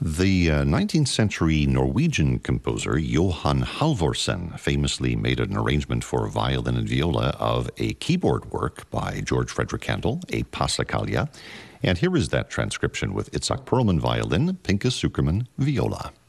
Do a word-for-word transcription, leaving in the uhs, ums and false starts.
The uh, nineteenth century Norwegian composer Johan Halvorsen famously made an arrangement for violin and viola of a keyboard work by George Frederick Handel, a Passacaglia. And here is that transcription with Itzhak Perlman violin, Pinchas Zukerman viola.